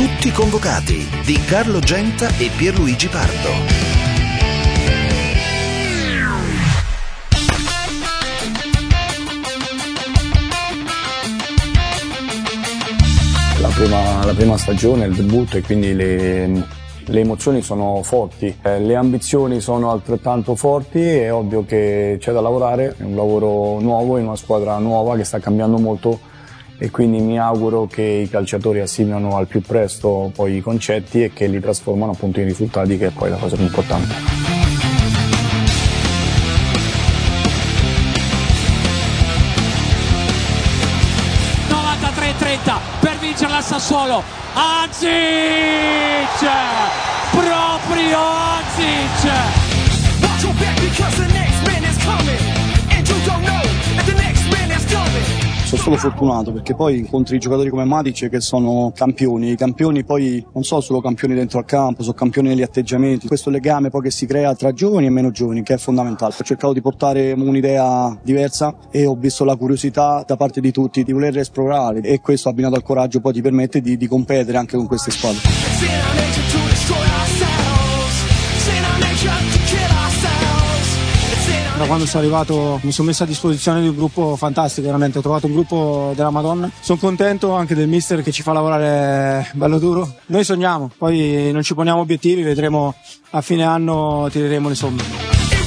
Tutti convocati di Carlo Genta e Pierluigi Pardo. La prima stagione, il debutto, e quindi le emozioni sono forti, le ambizioni sono altrettanto forti. È ovvio che c'è da lavorare, è un lavoro nuovo in una squadra nuova che sta cambiando molto, e quindi mi auguro che i calciatori assimilino al più presto poi i concetti e che li trasformano appunto in risultati, che è poi la cosa più importante. 93-30 per vincere la Sassuolo. Azic! Proprio Azic! Watch your back because the next man is coming and you don't know that the next man is coming. Sono solo fortunato perché poi incontri giocatori come Matic che sono campioni. I campioni poi non sono solo campioni dentro al campo, sono campioni negli atteggiamenti. Questo legame poi che si crea tra giovani e meno giovani, che è fondamentale. Ho cercato di portare un'idea diversa e ho visto la curiosità da parte di tutti di voler esplorare, e questo abbinato al coraggio poi ti permette di competere anche con queste squadre. Da quando sono arrivato mi sono messo a disposizione di un gruppo fantastico, veramente ho trovato un gruppo della Madonna. Sono contento anche del mister che ci fa lavorare bello duro. Noi sogniamo, poi non ci poniamo obiettivi, vedremo a fine anno, tireremo le somme.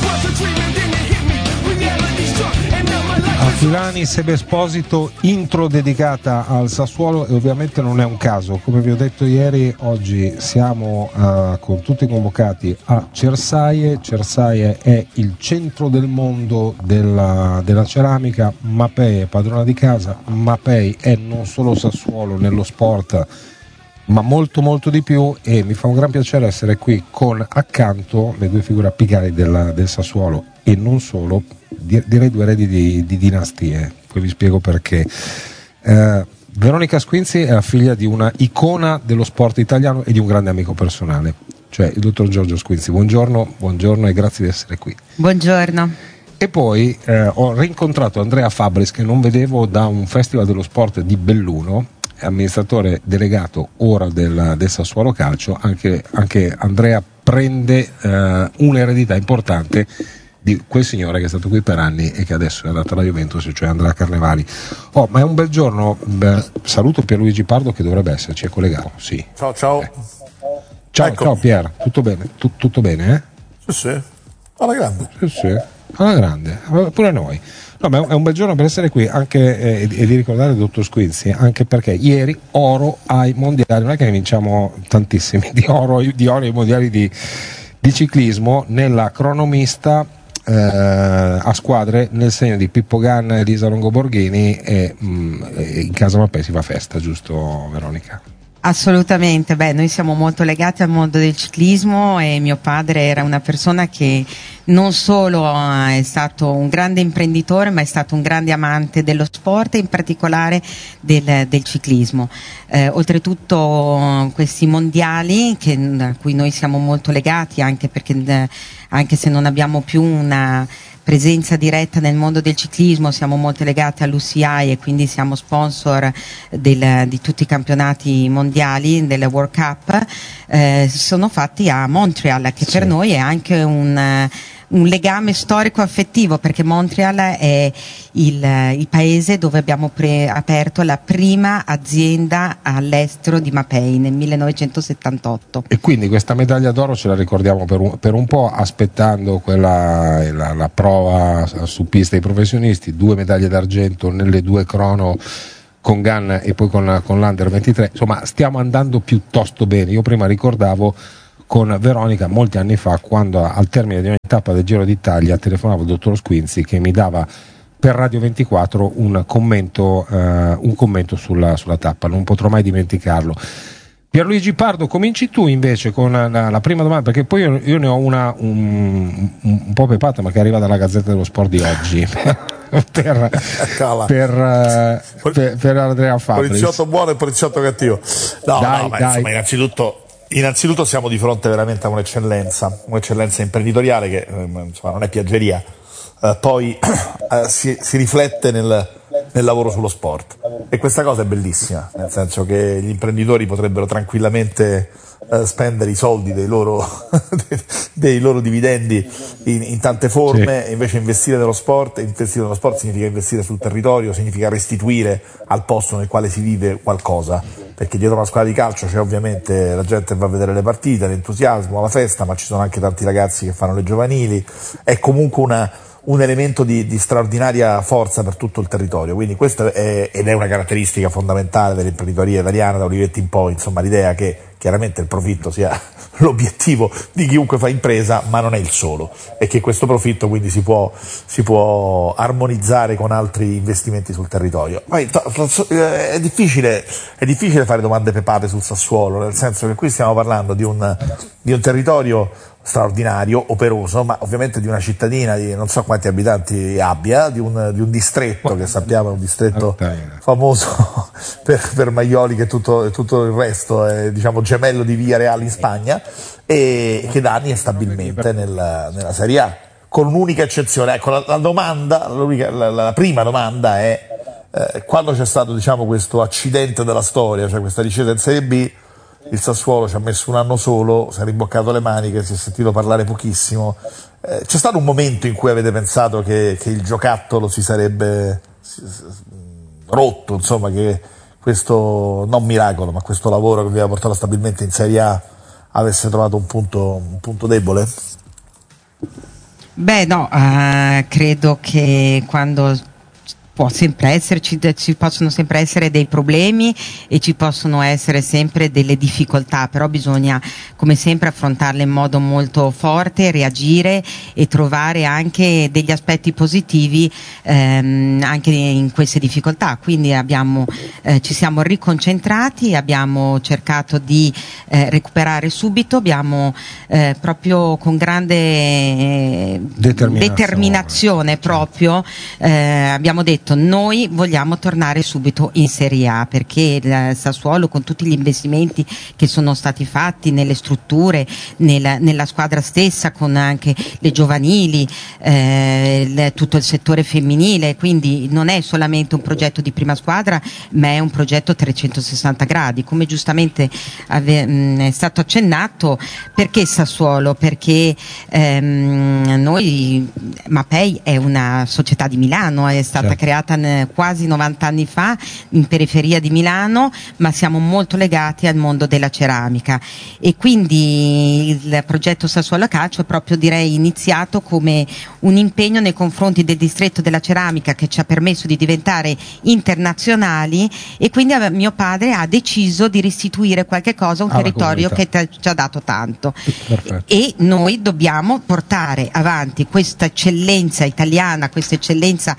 A Filani, Sebe Esposito, intro dedicata al Sassuolo, e ovviamente non è un caso, come vi ho detto ieri, oggi siamo con tutti convocati a Cersaie. Cersaie è il centro del mondo della ceramica. Mapei è padrona di casa, Mapei è non solo Sassuolo nello sport ma molto molto di più, e mi fa un gran piacere essere qui con accanto le due figure apicali del Sassuolo, e non solo, direi due eredi di dinastie. Poi vi spiego perché. Veronica Squinzi è la figlia di una icona dello sport italiano e di un grande amico personale, cioè il dottor Giorgio Squinzi. Buongiorno e grazie di essere qui. Buongiorno. E poi ho rincontrato Andrea Fabris, che non vedevo da un festival dello sport di Belluno, amministratore delegato ora del Sassuolo Calcio. Anche Andrea prende un'eredità importante di quel signore che è stato qui per anni e che adesso è andato alla Juventus, cioè Andrea Carnevali. Ma è un bel giorno. Saluto Pierluigi Pardo, che dovrebbe esserci, è collegato. Sì. Ciao. Ciao, Ecco. ciao Pier, tutto bene? Tutto bene, eh? Sì. Alla grande. Sì, alla grande, pure noi. No, ma è un bel giorno per essere qui anche e di ricordare il dottor Squinzi, anche perché ieri oro ai mondiali. Non è che ne vinciamo tantissimi di oro ai mondiali di ciclismo. Nella cronomista a squadre, nel segno di Pippo Ganna e Elisa Longo Borghini, e in casa Mapei si fa festa, giusto Veronica? Assolutamente, noi siamo molto legati al mondo del ciclismo, e mio padre era una persona che non solo è stato un grande imprenditore, ma è stato un grande amante dello sport e in particolare del ciclismo. Oltretutto questi mondiali a cui noi siamo molto legati, anche se non abbiamo più una presenza diretta nel mondo del ciclismo, siamo molto legati all'UCI e quindi siamo sponsor di tutti i campionati mondiali della World Cup. Sono fatti a Montreal, che per noi è anche un legame storico affettivo, perché Montreal è il paese dove abbiamo aperto la prima azienda all'estero di Mapei nel 1978. E quindi questa medaglia d'oro ce la ricordiamo per un po', aspettando la prova su pista ai professionisti, 2 medaglie d'argento nelle 2 crono con Ganna e poi con l'Under 23. Insomma, stiamo andando piuttosto bene. Io prima ricordavo con Veronica molti anni fa, quando al termine di ogni tappa del Giro d'Italia telefonavo al dottor Squinzi, che mi dava per Radio 24 un commento sulla tappa. Non potrò mai dimenticarlo. Pierluigi Pardo, cominci tu invece con la prima domanda, perché poi io ne ho una un po' pepata, ma che arriva dalla Gazzetta dello Sport di oggi per Andrea Fabris. Poliziotto buono e poliziotto cattivo. Dai. Insomma, innanzitutto siamo di fronte veramente a un'eccellenza imprenditoriale che insomma non è piaggeria. poi si riflette nel lavoro sullo sport, e questa cosa è bellissima, nel senso che gli imprenditori potrebbero tranquillamente spendere i soldi dei loro dividendi in tante forme, e invece investire nello sport significa investire sul territorio, significa restituire al posto nel quale si vive qualcosa, perché dietro una squadra di calcio c'è ovviamente la gente che va a vedere le partite, l'entusiasmo, la festa, ma ci sono anche tanti ragazzi che fanno le giovanili, è comunque un elemento di straordinaria forza per tutto il territorio, quindi questa ed è una caratteristica fondamentale dell'imprenditoria italiana da Olivetti in poi, insomma, l'idea che chiaramente il profitto sia l'obiettivo di chiunque fa impresa, ma non è il solo, e che questo profitto quindi si può armonizzare con altri investimenti sul territorio. Poi è difficile fare domande pepate sul Sassuolo, nel senso che qui stiamo parlando di un territorio straordinario, operoso, ma ovviamente di una cittadina di non so quanti abitanti abbia, di un distretto che sappiamo è un distretto famoso per maioli, che tutto il resto è, diciamo, gemello di Villarreal in Spagna, e che da anni è stabilmente nella Serie A, con un'unica eccezione. Ecco, la prima domanda è quando c'è stato, diciamo, questo accidente della storia, cioè questa discesa in Serie B, il Sassuolo ci ha messo un anno solo, si è rimboccato le maniche, si è sentito parlare pochissimo. C'è stato un momento in cui avete pensato che il giocattolo si sarebbe rotto, insomma, che questo, non miracolo, ma questo lavoro che vi aveva portato stabilmente in Serie A avesse trovato un punto debole? Beh, no, credo che quando può sempre esserci, ci possono sempre essere dei problemi e ci possono essere sempre delle difficoltà, però bisogna come sempre affrontarle in modo molto forte, reagire e trovare anche degli aspetti positivi anche in queste difficoltà. Quindi ci siamo riconcentrati, abbiamo cercato di recuperare subito, abbiamo proprio con grande determinazione proprio abbiamo detto: noi vogliamo tornare subito in Serie A, perché il Sassuolo, con tutti gli investimenti che sono stati fatti nelle strutture, nella squadra stessa, con anche le giovanili, tutto il settore femminile, quindi non è solamente un progetto di prima squadra, ma è un progetto 360 gradi, come giustamente è stato accennato. Perché Sassuolo? Perché Mapei è una società di Milano, è stata creata quasi 90 anni fa in periferia di Milano, ma siamo molto legati al mondo della ceramica, e quindi il progetto Sassuolo Calcio è proprio, direi, iniziato come un impegno nei confronti del distretto della ceramica, che ci ha permesso di diventare internazionali, e quindi mio padre ha deciso di restituire qualche cosa a un territorio che ci ha dato tanto. Perfetto. E noi dobbiamo portare avanti questa eccellenza italiana, questa eccellenza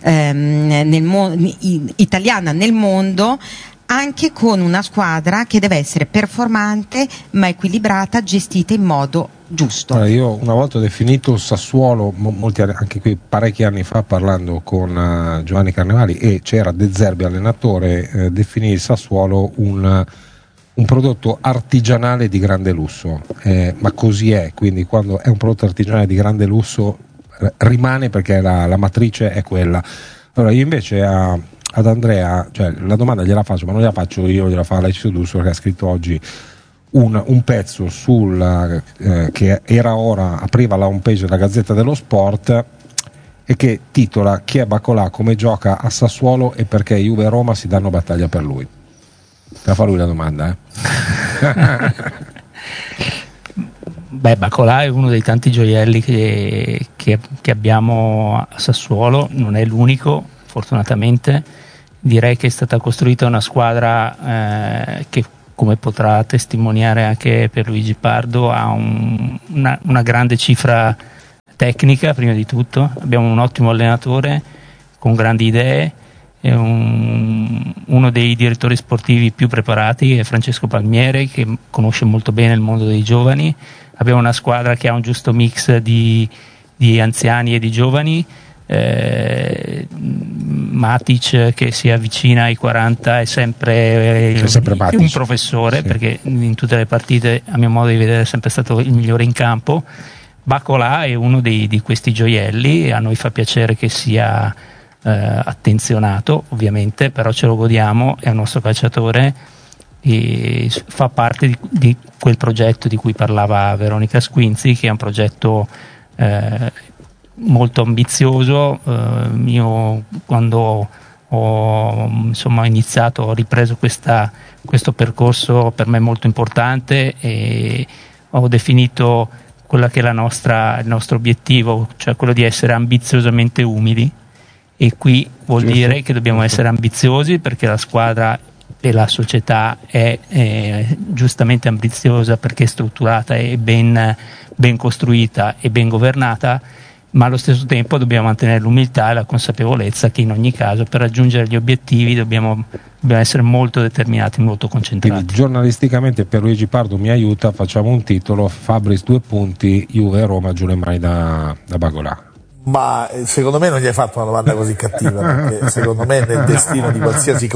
italiana nel mondo, anche con una squadra che deve essere performante ma equilibrata, gestita in modo giusto. Allora, io una volta ho definito il Sassuolo, anche qui parecchi anni fa, parlando con Giovanni Carnevali, e c'era De Zerbi allenatore, definì il Sassuolo un prodotto artigianale di grande lusso, ma così è. Quindi quando è un prodotto artigianale di grande lusso rimane, perché la matrice è quella. Allora io invece ad Andrea, cioè, la domanda gliela faccio, ma non gliela faccio io, gliela fa Alessio D'Urso, che ha scritto oggi un pezzo che era ora, apriva la homepage della Gazzetta dello Sport, e che titola: chi è Bacolà, come gioca a Sassuolo e perché Juve e Roma si danno battaglia per lui. Te la fa lui la domanda, Beh, Bacolà è uno dei tanti gioielli che abbiamo a Sassuolo, non è l'unico, fortunatamente. Direi che è stata costruita una squadra che, come potrà testimoniare anche Pierluigi Pardo, ha una grande cifra tecnica. Prima di tutto abbiamo un ottimo allenatore con grandi idee, è uno dei direttori sportivi più preparati è Francesco Palmieri, che conosce molto bene il mondo dei giovani. Abbiamo una squadra che ha un giusto mix di anziani e di giovani. Matic, che si avvicina ai 40, è sempre un professore, sì, perché in tutte le partite, a mio modo di vedere, è sempre stato il migliore in campo. Bacolà è uno di questi gioielli, a noi fa piacere che sia attenzionato, ovviamente, però ce lo godiamo, è un nostro calciatore e fa parte di quel progetto di cui parlava Veronica Squinzi, che è un progetto molto ambizioso. Io quando ho iniziato, ho ripreso questo percorso per me molto importante e ho definito quella che è il nostro obiettivo, cioè quello di essere ambiziosamente umili, e qui vuol dire che dobbiamo essere ambiziosi perché la squadra e la società è giustamente ambiziosa perché è strutturata e ben costruita e ben governata, ma allo stesso tempo dobbiamo mantenere l'umiltà e la consapevolezza che in ogni caso per raggiungere gli obiettivi dobbiamo essere molto determinati, molto concentrati. Quindi, giornalisticamente Pierluigi Pardo mi aiuta, facciamo un titolo: Fabris 2 punti, Juve e Roma giù le mani da Bacolà. Ma secondo me non gli hai fatto una domanda così cattiva, perché secondo me nel destino di qualsiasi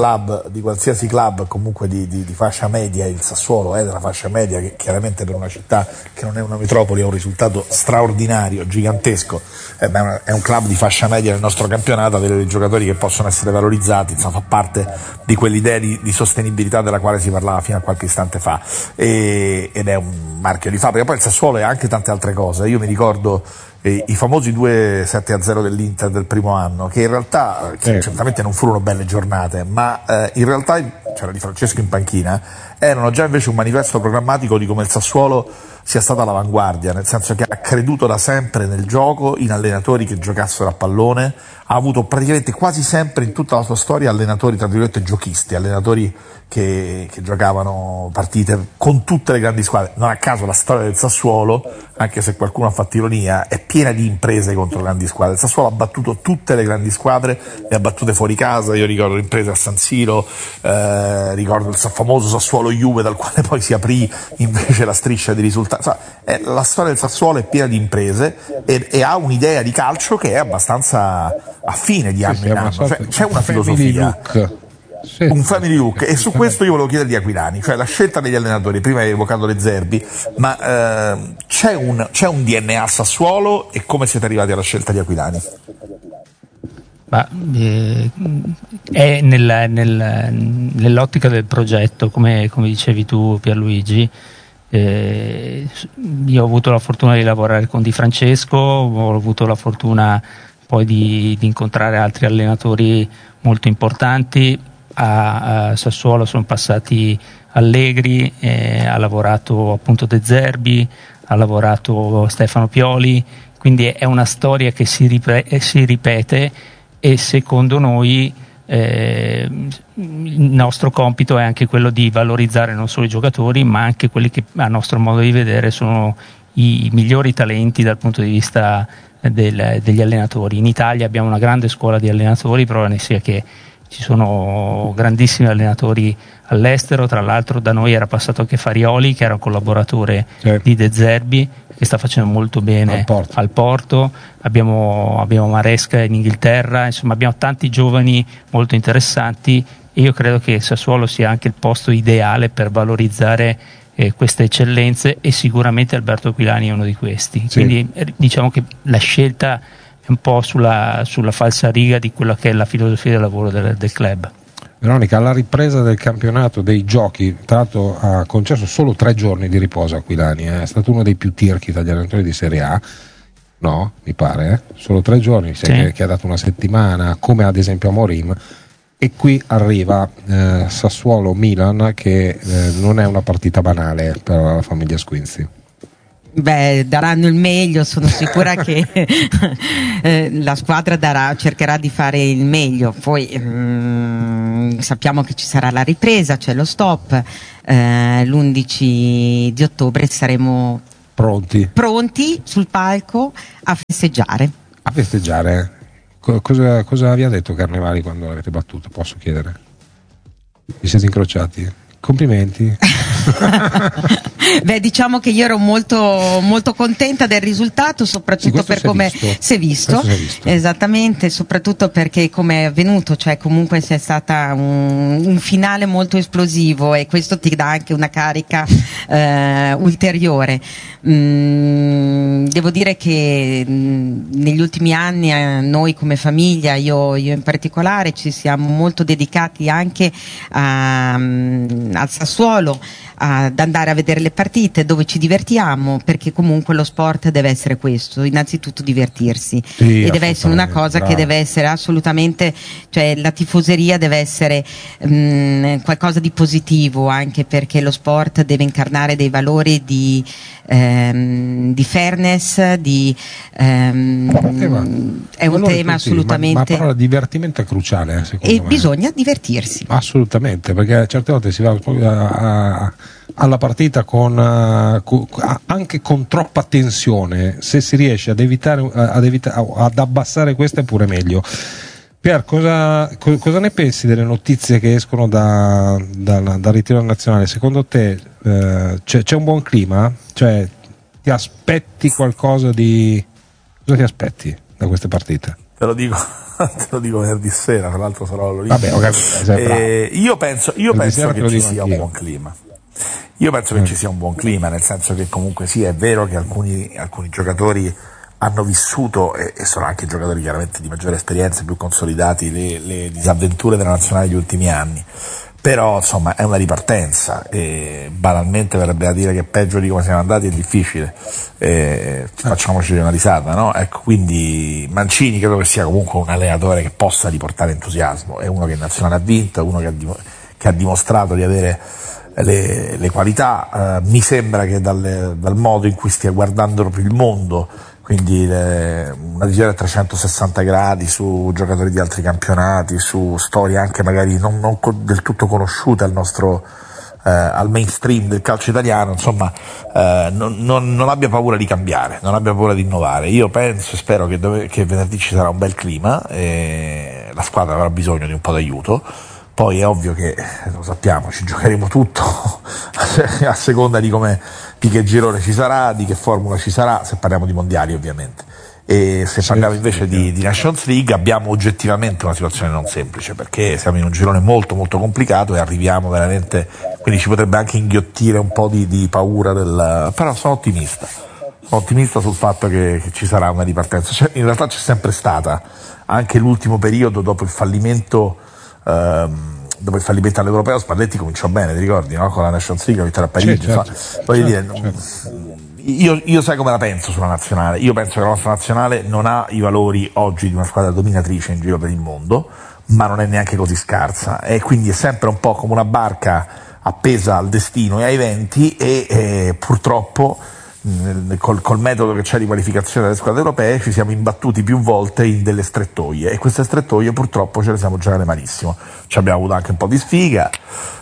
club comunque di fascia media, il Sassuolo è della fascia media, che chiaramente per una città che non è una metropoli ha un risultato straordinario, gigantesco, è un club di fascia media nel nostro campionato. Avere dei giocatori che possono essere valorizzati, insomma, fa parte di quell'idea di sostenibilità della quale si parlava fino a qualche istante fa, ed è un marchio di fabbrica. Poi il Sassuolo è anche tante altre cose. Io mi ricordo i famosi 2-7-0 dell'Inter del primo anno, che in realtà certamente non furono belle giornate, ma in realtà c'era Di Francesco in panchina, erano già invece un manifesto programmatico di come il Sassuolo sia stato all'avanguardia, nel senso che ha creduto da sempre nel gioco, in allenatori che giocassero a pallone, ha avuto praticamente quasi sempre in tutta la sua storia allenatori tra virgolette giochisti, allenatori che giocavano partite con tutte le grandi squadre. Non a caso la storia del Sassuolo, anche se qualcuno ha fatto ironia, è piena di imprese contro grandi squadre. Il Sassuolo ha battuto tutte le grandi squadre, le ha battute fuori casa. Io ricordo imprese a San Siro, ricordo il famoso Sassuolo-Juve, dal quale poi si aprì invece la striscia di risultati. La storia del Sassuolo è piena di imprese e ha un'idea di calcio che è abbastanza affine di anno in anno, cioè, c'è una filosofia, un family look, e su questo io volevo chiedere di Aquilani, cioè la scelta degli allenatori. Prima hai evocato Le Zerbi, ma c'è un DNA Sassuolo, e come siete arrivati alla scelta di Aquilani? È nell'ottica del progetto, come dicevi tu, Pierluigi. Io ho avuto la fortuna di lavorare con Di Francesco, ho avuto la fortuna poi di incontrare altri allenatori molto importanti. A Sassuolo sono passati Allegri, ha lavorato appunto De Zerbi, ha lavorato Stefano Pioli, quindi è una storia che si ripete, e secondo noi il nostro compito è anche quello di valorizzare non solo i giocatori, ma anche quelli che a nostro modo di vedere sono i migliori talenti dal punto di vista degli allenatori. In Italia abbiamo una grande scuola di allenatori, prova ne sia che ci sono grandissimi allenatori all'estero. Tra l'altro da noi era passato anche Farioli, che era un collaboratore di De Zerbi, che sta facendo molto bene al Porto. Abbiamo Maresca in Inghilterra, insomma abbiamo tanti giovani molto interessanti, e io credo che Sassuolo sia anche il posto ideale per valorizzare queste eccellenze, e sicuramente Alberto Aquilani è uno di questi. Quindi diciamo che la scelta è un po' sulla falsariga di quella che è la filosofia del lavoro del club. Veronica, alla ripresa del campionato, dei giochi, tra l'altro ha concesso solo 3 giorni di riposo a Aquilani, è stato uno dei più tirchi tra gli allenatori di Serie A, no? Mi pare, solo 3 giorni, che ha dato una settimana, come ad esempio a Amorim, e qui arriva Sassuolo-Milan, che non è una partita banale per la famiglia Squinzi. Daranno il meglio, sono sicura che la squadra cercherà di fare il meglio. Poi sappiamo che ci sarà la ripresa, c'è lo stop, l'11 di ottobre saremo pronti sul palco a festeggiare. Cosa vi ha detto Carnevali quando l'avete battuto? Posso chiedere? Vi siete incrociati? Complimenti. Beh, diciamo che io ero molto, molto contenta del risultato, soprattutto per come si è visto. Esattamente, soprattutto perché come è avvenuto, cioè comunque c'è stata un finale molto esplosivo e questo ti dà anche una carica ulteriore. Devo dire che negli ultimi anni noi come famiglia, io in particolare, ci siamo molto dedicati anche al Sassuolo, ad andare a vedere le partite dove ci divertiamo, perché comunque lo sport deve essere questo, innanzitutto divertirsi, e deve essere una cosa che deve essere assolutamente, cioè la tifoseria deve essere qualcosa di positivo, anche perché lo sport deve incarnare dei valori di fairness, è un tema assolutamente, ma la parola divertimento è cruciale, secondo me. Bisogna divertirsi assolutamente, perché certe volte si va alla partita anche con troppa tensione. Se si riesce ad abbassare questa è pure meglio. Pier, cosa ne pensi delle notizie che escono dal ritiro nazionale? Secondo te c'è un buon clima? Cioè, ti aspetti qualcosa di... Cosa ti aspetti da queste partite? Te lo dico venerdì sera, tra l'altro sarò all'Olimpico. Io penso che ci sia un buon clima. Io penso che ci sia un buon clima, nel senso che comunque sì, è vero che alcuni giocatori hanno vissuto, e sono anche giocatori chiaramente di maggiore esperienza, più consolidati, le disavventure della nazionale degli ultimi anni, però insomma è una ripartenza, e banalmente verrebbe a dire che peggio di come siamo andati è difficile, facciamoci una risata, no? Ecco, quindi Mancini credo che sia comunque un allenatore che possa riportare entusiasmo, è uno che in nazionale ha vinto, è uno che ha dimostrato di avere le qualità, mi sembra che dal modo in cui stia guardando proprio il mondo, quindi una visione a 360 gradi su giocatori di altri campionati, su storie anche magari non del tutto conosciute al mainstream del calcio italiano, insomma, non abbia paura di cambiare, non abbia paura di innovare. Io penso e spero che venerdì ci sarà un bel clima, e la squadra avrà bisogno di un po' d'aiuto. Poi è ovvio che, lo sappiamo, ci giocheremo tutto a seconda di che girone ci sarà, di che formula ci sarà, se parliamo di mondiali ovviamente. E se parliamo invece di Nations League, abbiamo oggettivamente una situazione non semplice, perché siamo in un girone molto molto complicato e arriviamo veramente, quindi ci potrebbe anche inghiottire un po' di paura però sono ottimista sul fatto che ci sarà una ripartenza. In realtà c'è sempre stata, anche l'ultimo periodo dopo il fallimento all'Europeo, Spalletti cominciò bene, ti ricordi, no? Con la Nations League, vittoria a Parigi. Io sai come la penso sulla nazionale. Io penso che la nostra nazionale non ha i valori oggi di una squadra dominatrice in giro per il mondo, ma non è neanche così scarsa, e quindi è sempre un po' come una barca appesa al destino e ai venti, e purtroppo col metodo che c'è di qualificazione delle squadre europee ci siamo imbattuti più volte in delle strettoie, e queste strettoie purtroppo ce le siamo giocate malissimo. Ci abbiamo avuto anche un po' di sfiga,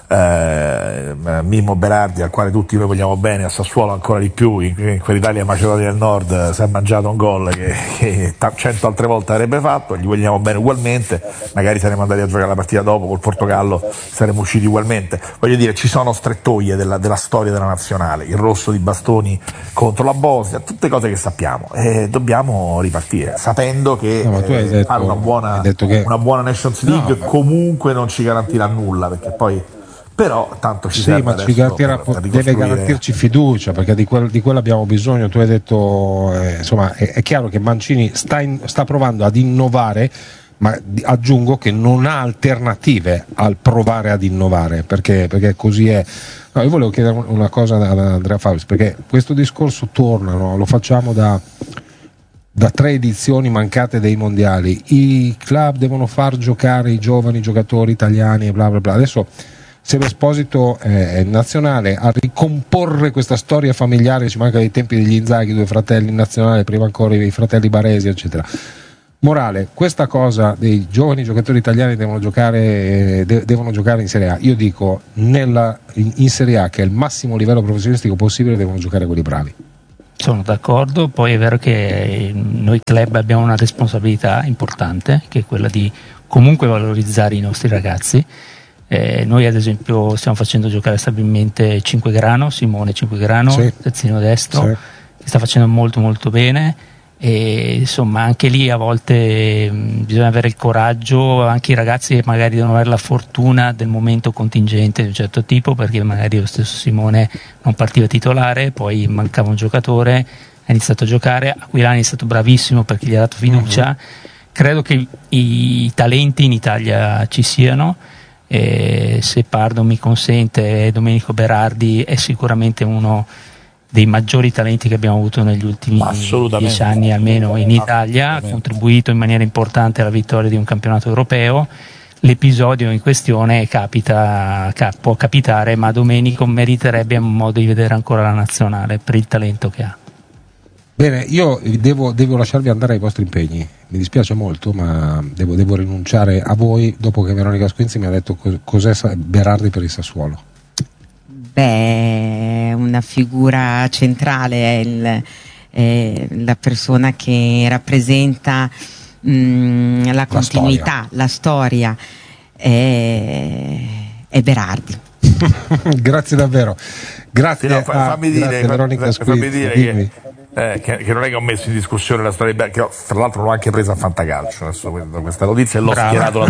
Mimmo Berardi, al quale tutti noi vogliamo bene, a Sassuolo ancora di più, in quell'Italia Macedonia del Nord si è mangiato un gol che 100 altre volte avrebbe fatto, gli vogliamo bene ugualmente, magari saremmo andati a giocare la partita dopo col Portogallo, saremmo usciti ugualmente. Voglio dire, ci sono strettoie della storia della nazionale, il rosso di Bastoni contro la Bosnia, tutte cose che sappiamo, e dobbiamo ripartire sapendo che fare una buona Nations League comunque non ci garantirà nulla, perché poi però tanto ci serve, ma ci deve garantirci fiducia, perché di quello abbiamo bisogno. Tu hai detto, insomma, è chiaro che Mancini sta provando ad innovare, ma aggiungo che non ha alternative al provare ad innovare, perché così è. No, io volevo chiedere una cosa ad Andrea Fabris, perché questo discorso torna, no? Lo facciamo da 3 edizioni mancate dei mondiali. I club devono far giocare i giovani giocatori italiani e bla bla bla. Adesso Sebe Esposito è nazionale a ricomporre questa storia familiare, ci manca dei tempi degli Inzaghi, 2 fratelli in nazionale, prima ancora i fratelli Baresi, eccetera. Morale, questa cosa dei giovani giocatori italiani devono giocare in Serie A. Io dico, in Serie A, che è il massimo livello professionistico possibile, devono giocare quelli bravi. Sono d'accordo, poi è vero che noi club abbiamo una responsabilità importante, che è quella di comunque valorizzare i nostri ragazzi. Noi ad esempio stiamo facendo giocare stabilmente Cinquegrano, Simone Cinquegrano, terzino destro, che sta facendo molto molto bene, e insomma anche lì a volte bisogna avere il coraggio, anche i ragazzi che magari devono avere la fortuna del momento contingente di un certo tipo, perché magari lo stesso Simone non partiva titolare, poi mancava un giocatore, ha iniziato a giocare. Aquilani è stato bravissimo perché gli ha dato fiducia. Credo che i talenti in Italia ci siano. Se Pardo mi consente, Domenico Berardi è sicuramente uno dei maggiori talenti che abbiamo avuto negli ultimi 10 anni almeno in Italia, ha contribuito in maniera importante alla vittoria di un campionato europeo. L'episodio in questione può capitare, ma Domenico meriterebbe un modo di vedere ancora la nazionale per il talento che ha. Bene, io devo lasciarvi andare ai vostri impegni, mi dispiace molto, ma devo rinunciare a voi dopo che Veronica Squinzi mi ha detto cos'è Berardi per il Sassuolo. Beh, una figura centrale, è la persona che rappresenta la continuità, la storia, è Berardi. Grazie davvero, grazie, fammi dire, Veronica Squinzi. Che non è che ho messo in discussione la storia che tra l'altro l'ho anche presa a Fantacalcio adesso, questa notizia, e l'ho schierato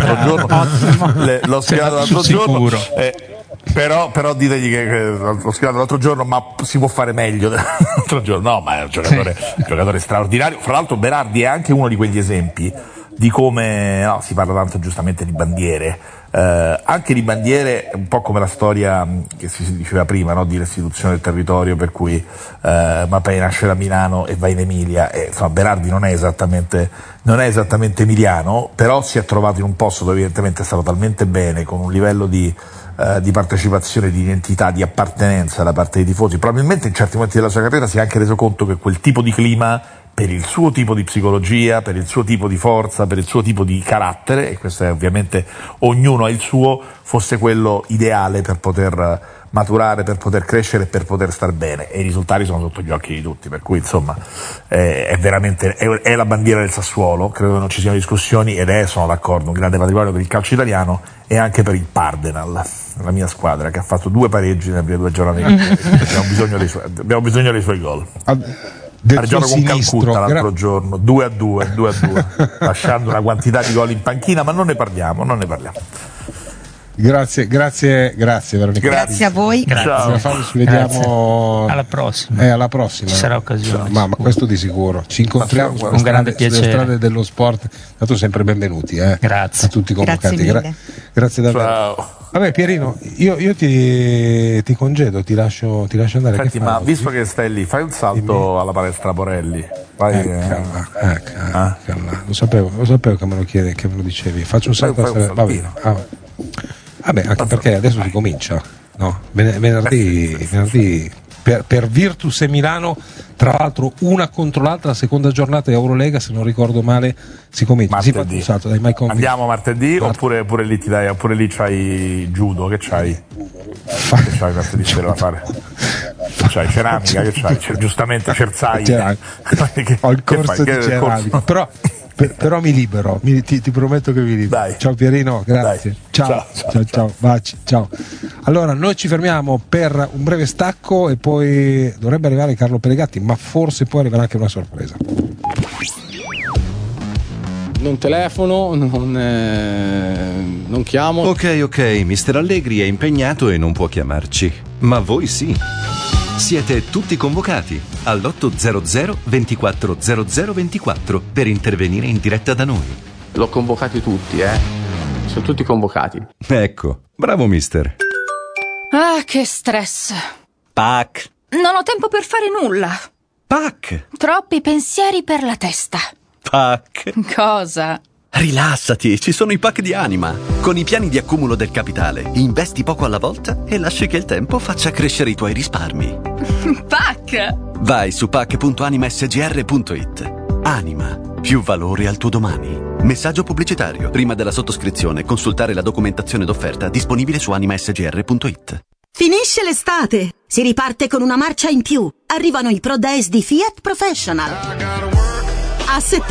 l'altro giorno, però ditegli che l'ho schierato l'altro giorno, ma si può fare meglio l'altro giorno. No, ma è un giocatore straordinario. Fra l'altro Berardi è anche uno di quegli esempi di come si parla tanto giustamente di bandiere, anche di bandiere un po' come la storia che si diceva prima, no? Di restituzione del territorio, per cui Mapei nasce da Milano e va in Emilia, e insomma Berardi non è esattamente emiliano, però si è trovato in un posto dove evidentemente è stato talmente bene, con un livello di partecipazione, di identità, di appartenenza da parte dei tifosi. Probabilmente in certi momenti della sua carriera si è anche reso conto che quel tipo di clima, per il suo tipo di psicologia, per il suo tipo di forza, per il suo tipo di carattere, e questo è ovviamente, ognuno ha il suo, fosse quello ideale per poter maturare, per poter crescere e per poter star bene, e i risultati sono sotto gli occhi di tutti, per cui insomma è veramente è la bandiera del Sassuolo, credo che non ci siano discussioni, ed sono d'accordo, un grande patrimonio per il calcio italiano e anche per il Pardenal, la mia squadra, che ha fatto 2 pareggi nelle prime 2 giornate. Abbiamo bisogno dei suoi gol. Ha giocato con Calcutta l'altro giorno 2-2, lasciando una quantità di gol in panchina, ma non ne parliamo. Grazie Veronica. Grazie a voi. Ciao. Ci vediamo alla prossima. Ci sarà occasione. Ma questo di sicuro. Ci incontriamo con grande piacere sulle strade dello sport. Tanto sempre benvenuti, Grazie a tutti convocati. Grazie davvero. Ciao. Vabbè Pierino, io ti congedo, ti lascio andare. Senti, ma visto che stai lì, fai un salto alla palestra Porelli. Calma. Lo sapevo che me lo chiedi, che me lo dicevi. Faccio un salto. Vabbè, anche perché adesso si comincia, no? Venerdì per Virtus e Milano, tra l'altro una contro l'altra, la seconda giornata di Eurolega, se non ricordo male, si comincia. Martedì. Si fa un salto, dai, andiamo martedì, oppure lì ti dai, oppure lì c'hai judo, che c'hai? Che c'hai martedì sera da fare? Che c'hai ceramica, che c'hai? Giustamente Cerzai. Ho il corso di ceramica, però mi libero, ti prometto che mi libero. Dai. Ciao Pierino, grazie. Ciao. Baci, ciao. Allora, noi ci fermiamo per un breve stacco e poi dovrebbe arrivare Carlo Pelegatti, ma forse poi arriverà anche una sorpresa. Non telefono, non chiamo. Ok, Mister Allegri è impegnato e non può chiamarci, ma voi sì. Siete tutti convocati all'800 24 00 24 per intervenire in diretta da noi. L'ho convocati tutti, sono tutti convocati. Ecco, bravo mister. Ah, che stress. Pac. Non ho tempo per fare nulla. Pac. Troppi pensieri per la testa. Pac. Cosa? Rilassati, ci sono i pack di Anima. Con i piani di accumulo del capitale, investi poco alla volta e lasci che il tempo faccia crescere i tuoi risparmi. Pac! Vai su pac.animasgr.it. Anima, più valore al tuo domani. Messaggio pubblicitario. Prima della sottoscrizione, consultare la documentazione d'offerta disponibile su animasgr.it. Finisce l'estate, si riparte con una marcia in più. Arrivano i Pro Days di Fiat Professional. A settembre